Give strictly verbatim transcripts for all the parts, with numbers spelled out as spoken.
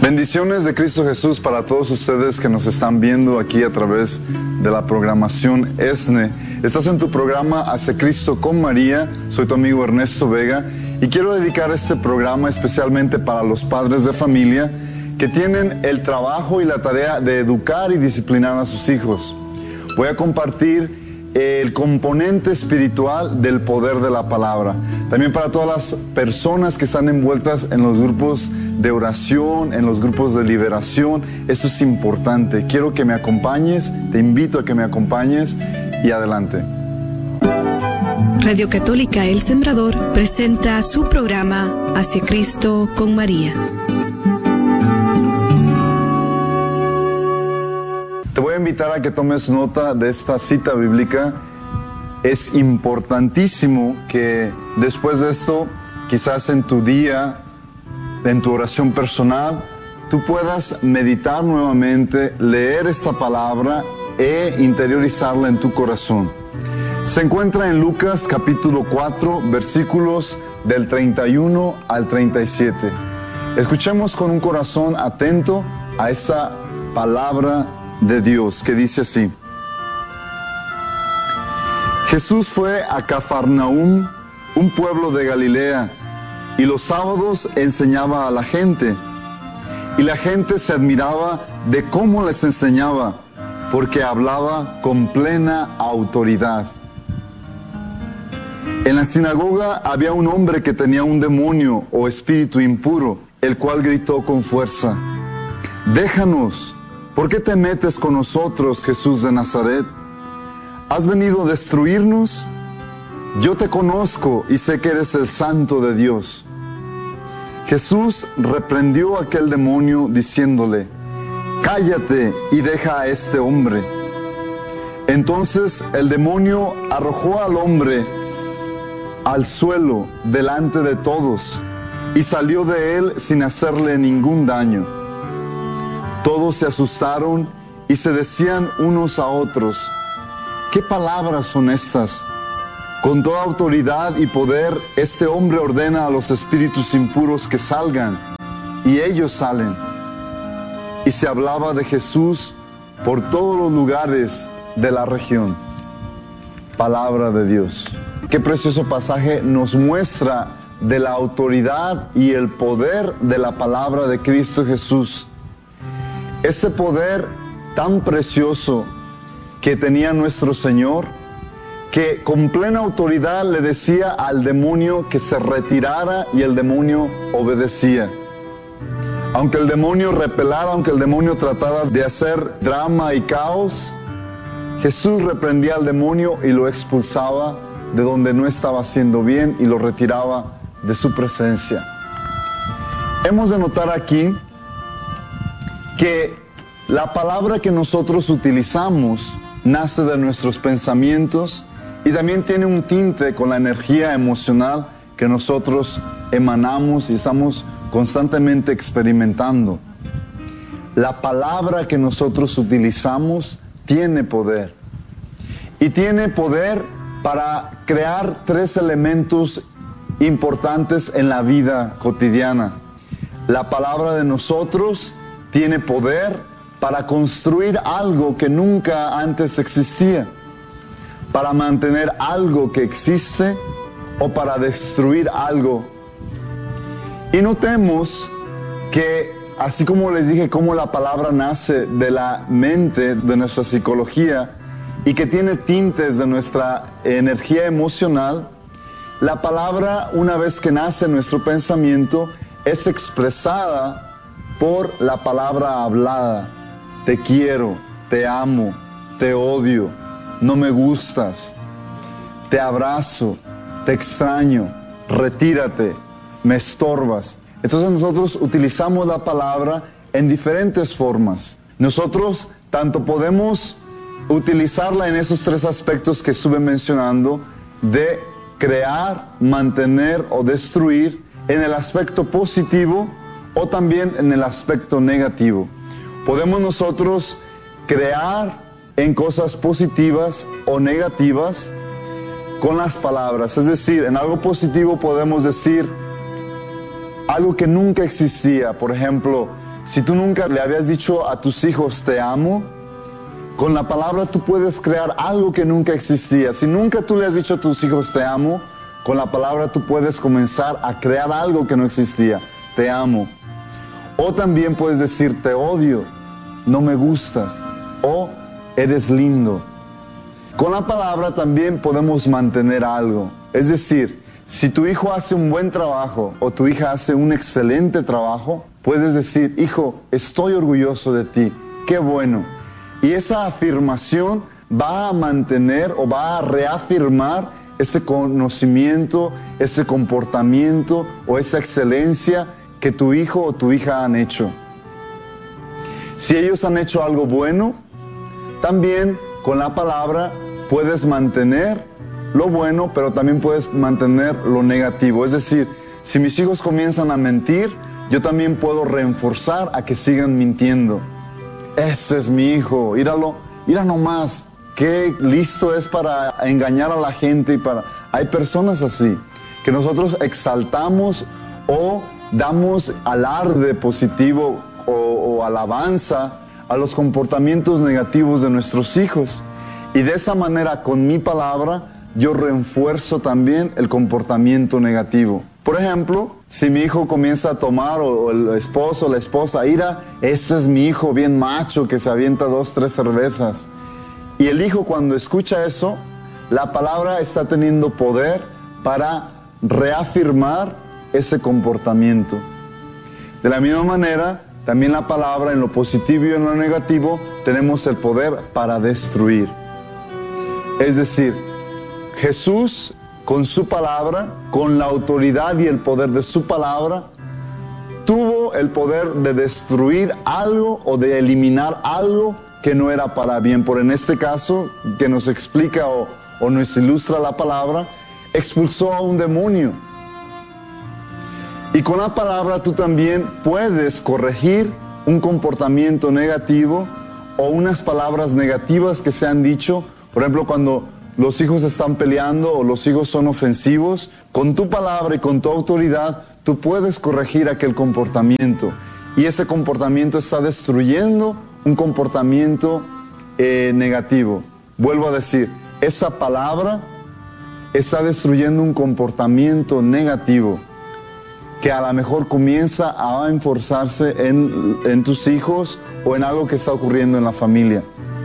Bendiciones de Cristo Jesús para todos ustedes que nos están viendo aquí a través de la programación ESNE. Estás en tu programa Hacia Cristo con María. Soy tu amigo Ernesto Vega y quiero dedicar este programa especialmente para los padres de familia que tienen el trabajo y la tarea de educar y disciplinar a sus hijos. Voy a compartir el componente espiritual del poder de la palabra. También para todas las personas que están envueltas en los grupos de oración, en los grupos de liberación, esto es importante. Quiero que me acompañes, te invito a que me acompañes y adelante. Radio Católica El Sembrador presenta su programa Hacia Cristo con María. Te voy a invitar a que tomes nota de esta cita bíblica. Es importantísimo que después de esto, quizás en tu día, en tu oración personal, tú puedas meditar nuevamente, leer esta palabra e interiorizarla en tu corazón. Se encuentra en Lucas capítulo cuatro, versículos del treinta y uno al treinta y siete. Escuchemos con un corazón atento a esa palabra de Dios que dice así: Jesús fue a Cafarnaúm, un pueblo de Galilea, y los sábados enseñaba a la gente. Y la gente se admiraba de cómo les enseñaba, porque hablaba con plena autoridad. En la sinagoga había un hombre que tenía un demonio o espíritu impuro, el cual gritó con fuerza: «Déjanos, ¿por qué te metes con nosotros, Jesús de Nazaret? ¿Has venido a destruirnos? Yo te conozco y sé que eres el Santo de Dios». Jesús reprendió a aquel demonio diciéndole: «Cállate y deja a este hombre». Entonces el demonio arrojó al hombre al suelo delante de todos y salió de él sin hacerle ningún daño. Todos se asustaron y se decían unos a otros: ¿qué palabras son estas? Con toda autoridad y poder, este hombre ordena a los espíritus impuros que salgan, y ellos salen. Y se hablaba de Jesús por todos los lugares de la región. Palabra de Dios. Qué precioso pasaje nos muestra de la autoridad y el poder de la palabra de Cristo Jesús. Este poder tan precioso que tenía nuestro Señor, que con plena autoridad le decía al demonio que se retirara y el demonio obedecía. Aunque el demonio repelara, aunque el demonio tratara de hacer drama y caos, Jesús reprendía al demonio y lo expulsaba de donde no estaba haciendo bien y lo retiraba de su presencia. Hemos de notar aquí que la palabra que nosotros utilizamos nace de nuestros pensamientos y también tiene un tinte con la energía emocional que nosotros emanamos y estamos constantemente experimentando. La palabra que nosotros utilizamos tiene poder. Y tiene poder para crear tres elementos importantes en la vida cotidiana. La palabra de nosotros tiene poder para construir algo que nunca antes existía, para mantener algo que existe o para destruir algo. Y notemos que, así como les dije, cómo la palabra nace de la mente, de nuestra psicología, y que tiene tintes de nuestra energía emocional, la palabra, una vez que nace en nuestro pensamiento, es expresada por la palabra hablada. Te quiero, te amo, te odio, no me gustas, te abrazo, te extraño, retírate, me estorbas. Entonces nosotros utilizamos la palabra en diferentes formas. Nosotros tanto podemos utilizarla en esos tres aspectos que estuve mencionando, de crear, mantener o destruir, en el aspecto positivo o también en el aspecto negativo. Podemos nosotros crear en cosas positivas o negativas con las palabras. Es decir, en algo positivo podemos decir algo que nunca existía. Por ejemplo, si tú nunca le habías dicho a tus hijos te amo, con la palabra tú puedes crear algo que nunca existía. Si nunca tú le has dicho a tus hijos te amo, con la palabra tú puedes comenzar a crear algo que no existía. Te amo. O también puedes decir te odio, no me gustas, o eres lindo. Con la palabra también podemos mantener algo. Es decir, si tu hijo hace un buen trabajo o tu hija hace un excelente trabajo, puedes decir, hijo, estoy orgulloso de ti, qué bueno. Y esa afirmación va a mantener o va a reafirmar ese conocimiento, ese comportamiento o esa excelencia que tu hijo o tu hija han hecho. Si ellos han hecho algo bueno, también con la palabra puedes mantener lo bueno, pero también puedes mantener lo negativo. Es decir, si mis hijos comienzan a mentir, yo también puedo reforzar a que sigan mintiendo. Ese es mi hijo, íralo, íralo nomás. Qué listo es para engañar a la gente y para... Hay personas así, que nosotros exaltamos o damos alarde positivo o, o alabanza a los comportamientos negativos de nuestros hijos. Y de esa manera, con mi palabra, yo refuerzo también el comportamiento negativo. Por ejemplo, si mi hijo comienza a tomar, o, o el esposo o la esposa, ira, ese es mi hijo bien macho que se avienta dos, tres cervezas. Y el hijo, cuando escucha eso, la palabra está teniendo poder para reafirmar ese comportamiento. De la misma manera, también la palabra en lo positivo y en lo negativo tenemos el poder para destruir. Es decir, Jesús con su palabra, con la autoridad y el poder de su palabra, tuvo el poder de destruir algo o de eliminar algo que no era para bien. Por en este caso, que nos explica o, o nos ilustra la palabra, expulsó a un demonio. Y con la palabra tú también puedes corregir un comportamiento negativo o unas palabras negativas que se han dicho. Por ejemplo, cuando los hijos están peleando o los hijos son ofensivos, con tu palabra y con tu autoridad, tú puedes corregir aquel comportamiento. Y ese comportamiento está destruyendo un comportamiento eh, negativo. Vuelvo a decir, esa palabra está destruyendo un comportamiento negativo que a lo mejor comienza a enforzarse en, en tus hijos o en algo que está ocurriendo en la familia.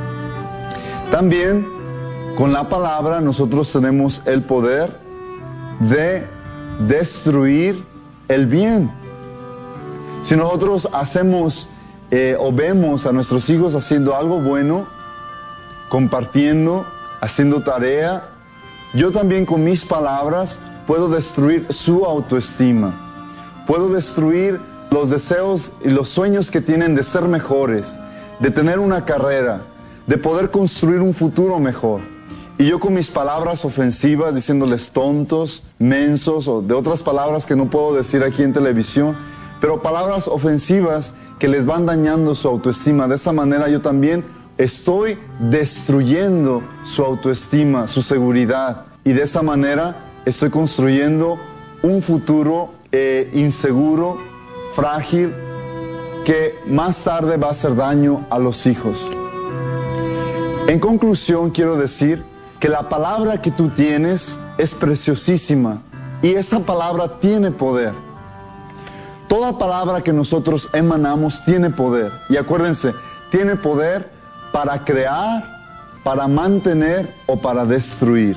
También con la palabra nosotros tenemos el poder de destruir el bien. Si nosotros hacemos eh, o vemos a nuestros hijos haciendo algo bueno, compartiendo, haciendo tarea, yo también con mis palabras puedo destruir su autoestima. Puedo destruir los deseos y los sueños que tienen de ser mejores, de tener una carrera, de poder construir un futuro mejor. Y yo con mis palabras ofensivas, diciéndoles tontos, mensos, o de otras palabras que no puedo decir aquí en televisión, pero palabras ofensivas que les van dañando su autoestima. De esa manera yo también estoy destruyendo su autoestima, su seguridad. Y de esa manera estoy construyendo un futuro eh, inseguro, frágil, que más tarde va a hacer daño a los hijos. En conclusión, quiero decir que la palabra que tú tienes es preciosísima y esa palabra tiene poder. Toda palabra que nosotros emanamos tiene poder. Y acuérdense, tiene poder para crear, para mantener o para destruir.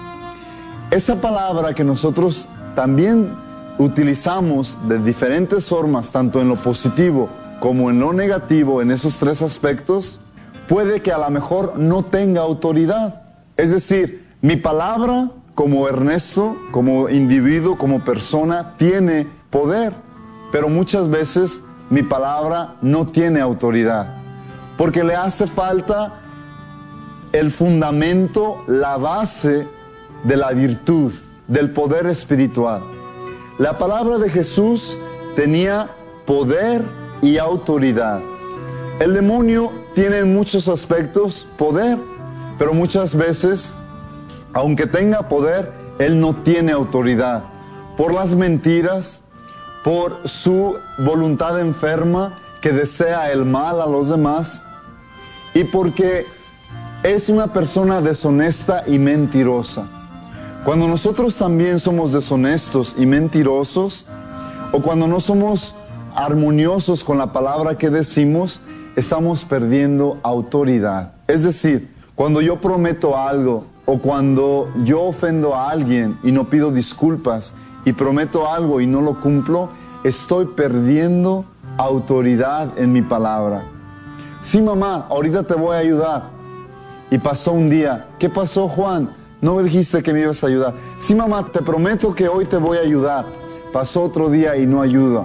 Esa palabra que nosotros también utilizamos de diferentes formas, tanto en lo positivo como en lo negativo, en esos tres aspectos, puede que a lo mejor no tenga autoridad. Es decir, mi palabra como Ernesto, como individuo, como persona, tiene poder, pero muchas veces mi palabra no tiene autoridad, porque le hace falta el fundamento, la base de la virtud, del poder espiritual. La palabra de Jesús tenía poder y autoridad. El demonio tiene en muchos aspectos poder, pero muchas veces, aunque tenga poder, él no tiene autoridad. Por las mentiras, por su voluntad enferma, que desea el mal a los demás y porque es una persona deshonesta y mentirosa. Cuando nosotros también somos deshonestos y mentirosos, o cuando no somos armoniosos con la palabra que decimos, estamos perdiendo autoridad. Es decir, cuando yo prometo algo, o cuando yo ofendo a alguien y no pido disculpas, y prometo algo y no lo cumplo, estoy perdiendo autoridad en mi palabra. Sí, mamá, ahorita te voy a ayudar. Y pasó un día. ¿Qué pasó, Juan? No me dijiste que me ibas a ayudar. Sí, mamá, te prometo que hoy te voy a ayudar. Pasó otro día y no ayuda.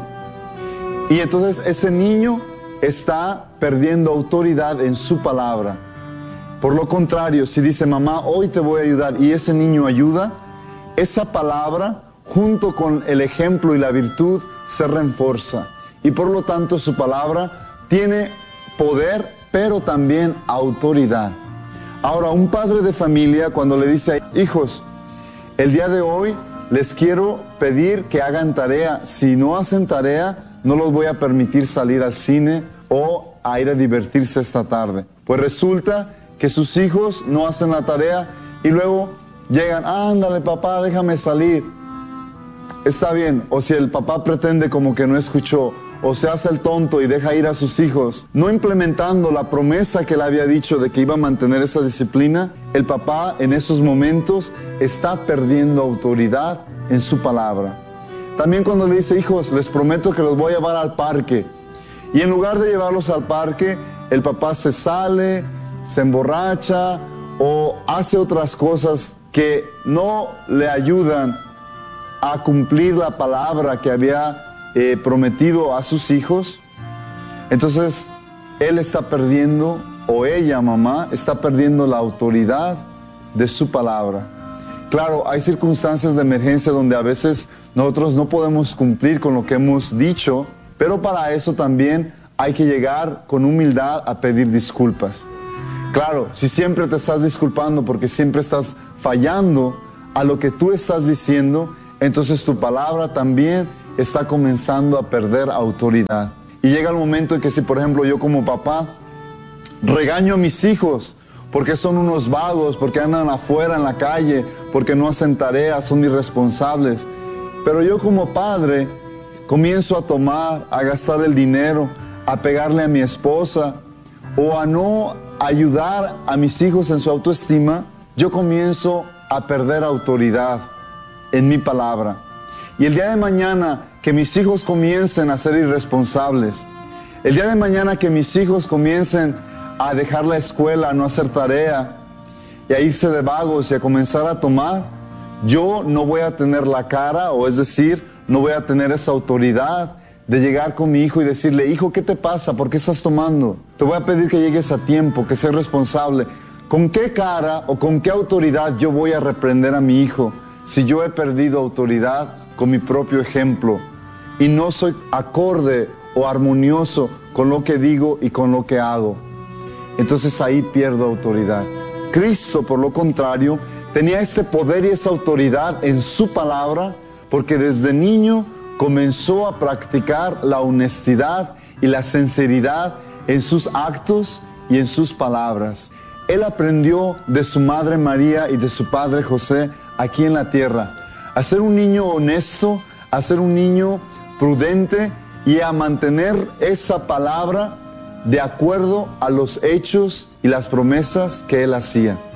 Y entonces ese niño está perdiendo autoridad en su palabra. Por lo contrario, si dice, mamá, hoy te voy a ayudar, y ese niño ayuda, esa palabra, junto con el ejemplo y la virtud, se refuerza. Y por lo tanto su palabra tiene poder, pero también autoridad. Ahora, un padre de familia, cuando le dice, hijos, el día de hoy les quiero pedir que hagan tarea. Si no hacen tarea, no los voy a permitir salir al cine o a ir a divertirse esta tarde. Pues resulta que sus hijos no hacen la tarea y luego llegan, ándale papá, déjame salir. Está bien. O si el papá pretende como que no escuchó, o se hace el tonto y deja ir a sus hijos, no implementando la promesa que le había dicho de que iba a mantener esa disciplina, el papá en esos momentos está perdiendo autoridad en su palabra. También cuando le dice, hijos, les prometo que los voy a llevar al parque, y en lugar de llevarlos al parque, el papá se sale, se emborracha o hace otras cosas que no le ayudan a cumplir la palabra que había Eh, prometido a sus hijos, entonces él está perdiendo, o ella, mamá, está perdiendo la autoridad de su palabra. Claro, hay circunstancias de emergencia donde a veces nosotros no podemos cumplir con lo que hemos dicho, pero para eso también hay que llegar con humildad a pedir disculpas. Claro, si siempre te estás disculpando porque siempre estás fallando a lo que tú estás diciendo, entonces tu palabra también está comenzando a perder autoridad. Y llega el momento en que si, por ejemplo, yo como papá regaño a mis hijos porque son unos vagos, porque andan afuera en la calle, porque no hacen tareas, son irresponsables, pero yo como padre comienzo a tomar, a gastar el dinero, a pegarle a mi esposa o a no ayudar a mis hijos en su autoestima, yo comienzo a perder autoridad en mi palabra. Y el día de mañana que mis hijos comiencen a ser irresponsables, el día de mañana que mis hijos comiencen a dejar la escuela, a no hacer tarea y a irse de vagos y a comenzar a tomar, yo no voy a tener la cara, o es decir, no voy a tener esa autoridad de llegar con mi hijo y decirle, hijo, ¿qué te pasa? ¿Por qué estás tomando? Te voy a pedir que llegues a tiempo, que seas responsable. ¿Con qué cara o con qué autoridad yo voy a reprender a mi hijo si yo he perdido autoridad con mi propio ejemplo y no soy acorde o armonioso con lo que digo y con lo que hago? Entonces ahí pierdo autoridad. Cristo, por lo contrario, tenía este poder y esa autoridad en su palabra porque desde niño comenzó a practicar la honestidad y la sinceridad en sus actos y en sus palabras. Él aprendió de su madre María y de su padre José aquí en la tierra a ser un niño honesto, a ser un niño prudente y a mantener esa palabra de acuerdo a los hechos y las promesas que él hacía.